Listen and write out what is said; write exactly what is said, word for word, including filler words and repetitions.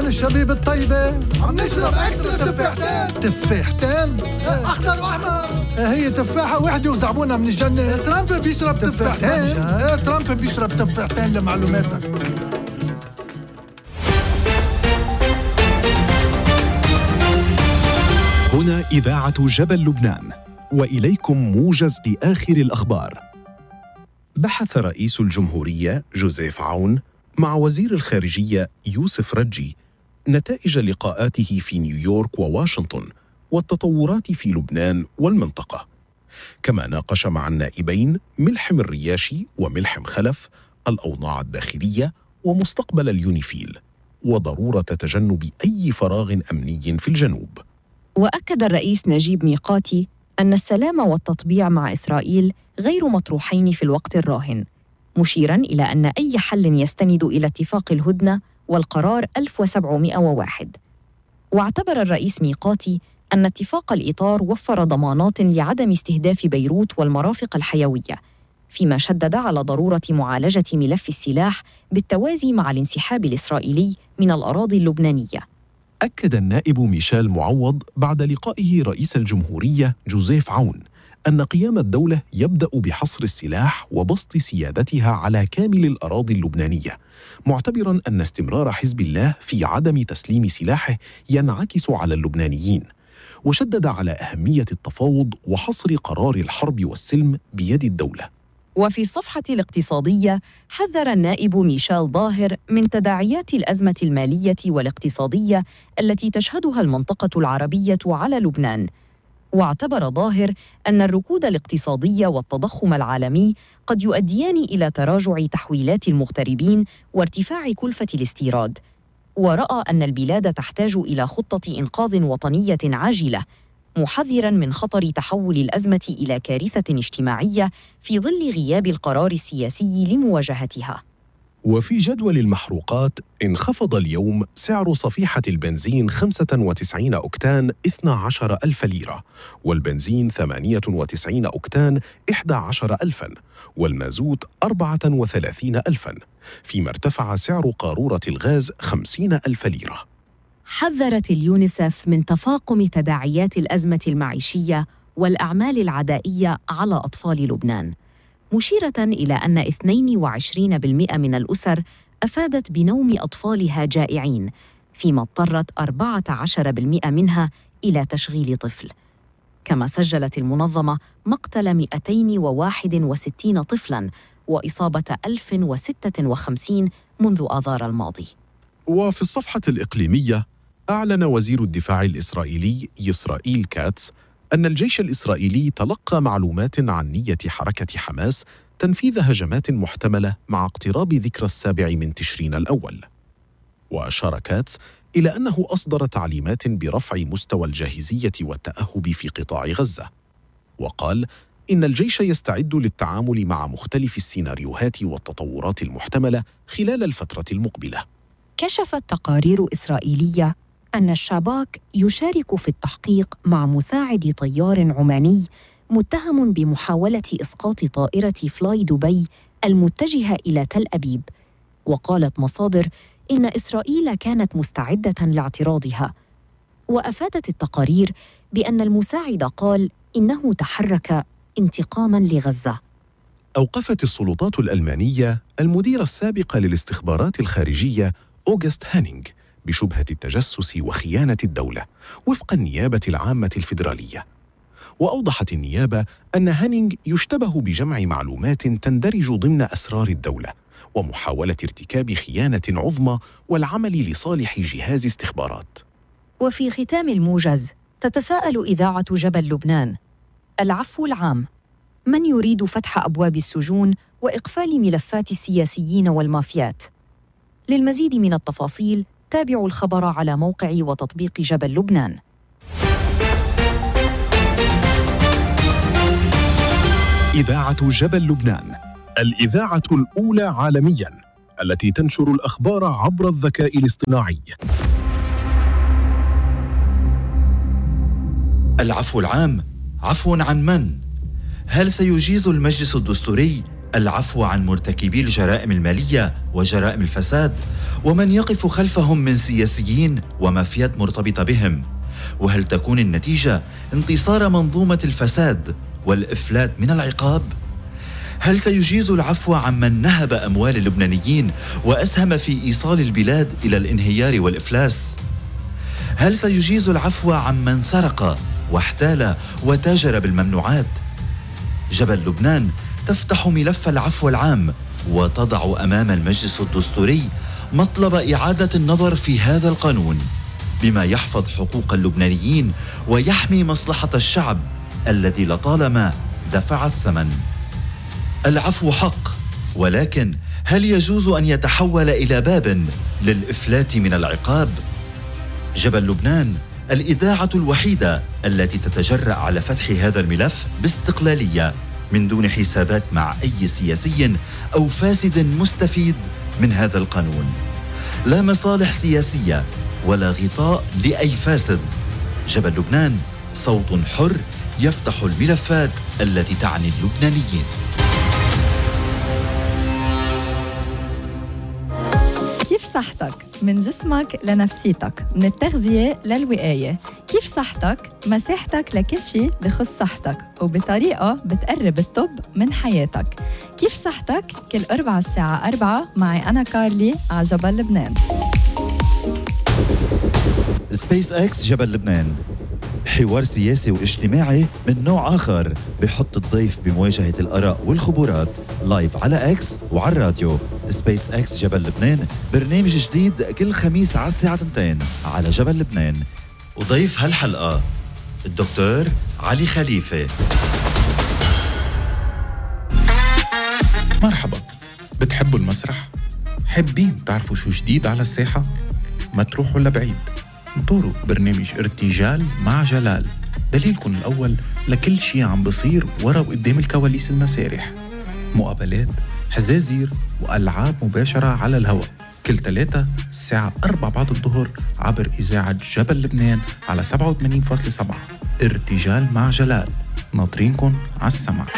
الشبيب الطيبة عم نشرب اكسترا تفاحتين. تفاحتين؟ اخضر واحمر. هي تفاحة واحدة وزعبونا من الجنة. ترامب بيشرب تفاحتين. ترامب بيشرب تفاحتين لمعلوماتك. هنا إذاعة جبل لبنان، وإليكم موجز لآخر الأخبار. بحث رئيس الجمهورية جوزيف عون مع وزير الخارجية يوسف رجي نتائج لقاءاته في نيويورك وواشنطن والتطورات في لبنان والمنطقة. كما ناقش مع النائبين ملحم الرياشي وملحم خلف الأوضاع الداخلية ومستقبل اليونيفيل وضرورة تجنب أي فراغ أمني في الجنوب. وأكد الرئيس نجيب ميقاتي أن السلام والتطبيع مع إسرائيل غير مطروحين في الوقت الراهن، مشيراً إلى أن أي حل يستند إلى اتفاق الهدنة والقرار ألف وسبعمائة وواحد. واعتبر الرئيس ميقاتي أن اتفاق الإطار وفر ضمانات لعدم استهداف بيروت والمرافق الحيوية، فيما شدد على ضرورة معالجة ملف السلاح بالتوازي مع الانسحاب الإسرائيلي من الأراضي اللبنانية. أكد النائب ميشيل معوض بعد لقائه رئيس الجمهورية جوزيف عون أن قيام الدولة يبدأ بحصر السلاح وبسط سيادتها على كامل الأراضي اللبنانية، معتبراً أن استمرار حزب الله في عدم تسليم سلاحه ينعكس على اللبنانيين، وشدد على أهمية التفاوض وحصر قرار الحرب والسلم بيد الدولة. وفي الصفحة الاقتصادية حذر النائب ميشيل ظاهر من تداعيات الأزمة المالية والاقتصادية التي تشهدها المنطقة العربية على لبنان. واعتبر ظاهر أن الركود الاقتصادي والتضخم العالمي قد يؤديان إلى تراجع تحويلات المغتربين وارتفاع كلفة الاستيراد، ورأى أن البلاد تحتاج إلى خطة إنقاذ وطنية عاجلة، محذراً من خطر تحول الأزمة إلى كارثة اجتماعية في ظل غياب القرار السياسي لمواجهتها. وفي جدول المحروقات انخفض اليوم سعر صفيحة البنزين خمسة وتسعين أوكتان اثنتا عشرة ألف ليرة، والبنزين ثمانية وتسعين أوكتان إحدى عشرة ألفاً، والمازوت أربعة وثلاثين ألفاً، فيما ارتفع سعر قارورة الغاز خمسين ألف ليرة. حذرت اليونيسف من تفاقم تداعيات الأزمة المعيشية والأعمال العدائية على أطفال لبنان، مشيرة إلى أن اثنين وعشرين بالمئة من الأسر أفادت بنوم أطفالها جائعين، فيما اضطرت أربعة عشر بالمئة منها إلى تشغيل طفل. كما سجلت المنظمة مقتل مئتين وواحد وستين طفلاً وإصابة ألف وستة وخمسين منذ آذار الماضي. وفي الصفحة الإقليمية أعلن وزير الدفاع الإسرائيلي إسرائيل كاتس أن الجيش الإسرائيلي تلقى معلومات عن نية حركة حماس تنفيذ هجمات محتملة مع اقتراب ذكرى السابع من تشرين الأول. وأشار كاتس إلى أنه أصدر تعليمات برفع مستوى الجاهزية والتأهب في قطاع غزة، وقال إن الجيش يستعد للتعامل مع مختلف السيناريوهات والتطورات المحتملة خلال الفترة المقبلة. كشفت تقارير إسرائيلية أن الشباك يشارك في التحقيق مع مساعد طيار عماني متهم بمحاولة إسقاط طائرة فلاي دبي المتجهة إلى تل أبيب. وقالت مصادر إن إسرائيل كانت مستعدة لاعتراضها. وأفادت التقارير بأن المساعد قال إنه تحرك انتقاماً لغزة. أوقفت السلطات الألمانية المدير السابق للاستخبارات الخارجية أوغست هانينغ بشبهة التجسس وخيانة الدولة وفق النيابة العامة الفيدرالية. وأوضحت النيابة أن هانينغ يشتبه بجمع معلومات تندرج ضمن أسرار الدولة ومحاولة ارتكاب خيانة عظمى والعمل لصالح جهاز استخبارات. وفي ختام الموجز تتساءل إذاعة جبل لبنان: العفو العام، من يريد فتح أبواب السجون وإقفال ملفات السياسيين والمافيات؟ للمزيد من التفاصيل تابعوا الخبر على موقع وتطبيق جبل لبنان. إذاعة جبل لبنان، الإذاعة الأولى عالمياً التي تنشر الأخبار عبر الذكاء الاصطناعي. العفو العام، عفو عن من؟ هل سيجيز المجلس الدستوري العفو عن مرتكبي الجرائم المالية وجرائم الفساد؟ ومن يقف خلفهم من سياسيين ومافيات مرتبطة بهم؟ وهل تكون النتيجة انتصار منظومة الفساد والإفلات من العقاب؟ هل سيجيز العفو عمن نهب أموال اللبنانيين وأسهم في إيصال البلاد إلى الانهيار والإفلاس؟ هل سيجيز العفو عمن سرق واحتال وتاجر بالممنوعات؟ جبل لبنان تفتح ملف العفو العام وتضع أمام المجلس الدستوري مطلب إعادة النظر في هذا القانون بما يحفظ حقوق اللبنانيين ويحمي مصلحة الشعب الذي لطالما دفع الثمن. العفو حق، ولكن هل يجوز أن يتحول إلى باب للإفلات من العقاب؟ جبل لبنان الإذاعة الوحيدة التي تتجرأ على فتح هذا الملف باستقلالية من دون حسابات مع أي سياسي أو فاسد مستفيد من هذا القانون. لا مصالح سياسية ولا غطاء لأي فاسد. جبل لبنان صوت حر يفتح الملفات التي تعني اللبنانيين. كيف صحتك؟ من جسمك لنفسيتك، من التغذية للوقاية. كيف صحتك؟ مساحتك لكل شيء بخص صحتك وبطريقة بتقرب الطب من حياتك. كيف صحتك؟ كل أربعة الساعة أربعة معي أنا كارلي على جبل لبنان. سبيس اكس جبل لبنان، حوار سياسي واجتماعي من نوع آخر بحط الضيف بمواجهة الآراء والخبرات لايف على اكس وعلى الراديو. سبيس اكس جبل لبنان برنامج جديد كل خميس على الساعة اثنتين على جبل لبنان. وضيف هالحلقة الدكتور علي خليفة. مرحبا، بتحبوا المسرح؟ حابين تعرفوا شو جديد على الساحة؟ ما تروحوا لبعيد، انطروا برنامج ارتجال مع جلال، دليلكم الأول لكل شي عم بصير ورا وقدام الكواليس المسارح. مقابلات، حزازير وألعاب مباشرة على الهواء كل ثلاثة الساعة أربعة بعد الظهر عبر إذاعة جبل لبنان على سبعة وثمانين فاصلة سبعة. ارتجال مع جلال، ناطرينكم على السمع.